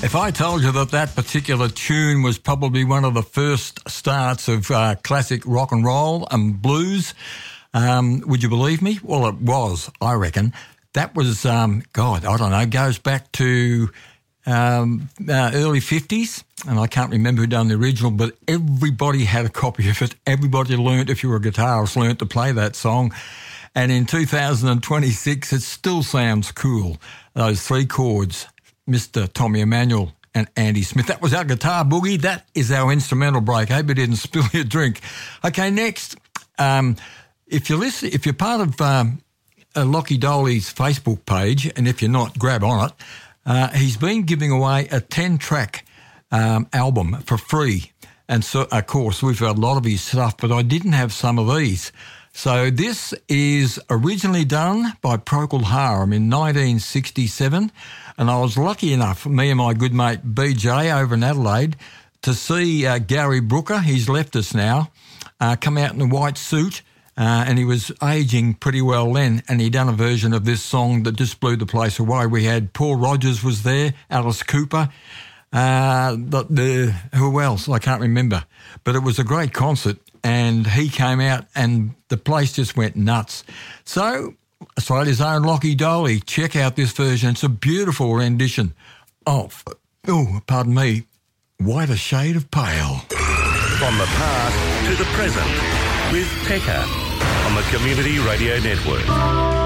If I told you that particular tune was probably one of the first starts of classic rock and roll and blues, would you believe me? Well, it was, I reckon. That was, God, I don't know, goes back to early 50s, and I can't remember who done the original, but everybody had a copy of it. Everybody learnt, if you were a guitarist, learnt to play that song. And in 2026, it still sounds cool. Those three chords, Mr. Tommy Emmanuel and Andy Smith. That was our guitar boogie. That is our instrumental break. Hope you didn't spill your drink. Okay, next, if you're part of Lockie Doley's Facebook page, and if you're not, grab on it. He's been giving away a 10-track album for free. And so, of course, we've got a lot of his stuff, but I didn't have some of these. So this is originally done by Procol Harum in 1967, and I was lucky enough, me and my good mate BJ over in Adelaide, to see Gary Brooker, he's left us now, come out in a white suit, and he was aging pretty well then, and he done a version of this song that just blew the place away. We had Paul Rogers was there, Alice Cooper, who else? I can't remember. But it was a great concert, and he came out and the place just went nuts. So, Australia's own Lockie Doley, check out this version. It's a beautiful rendition of, pardon me, Whiter Shade of Pale. From the past to the present with Pekka on the Community Radio Network.